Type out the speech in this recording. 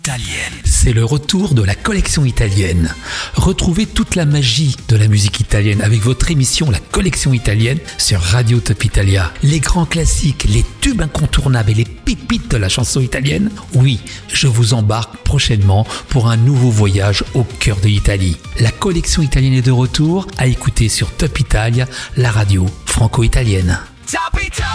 Italienne. C'est le retour de la collection italienne. Retrouvez toute la magie de la musique italienne avec votre émission La Collection Italienne sur Radio Top Italia. Les grands classiques, les tubes incontournables et les pépites de la chanson italienne. Oui, je vous embarque prochainement pour un nouveau voyage au cœur de l'Italie. La collection italienne est de retour à écouter sur Top Italia, la radio franco-italienne.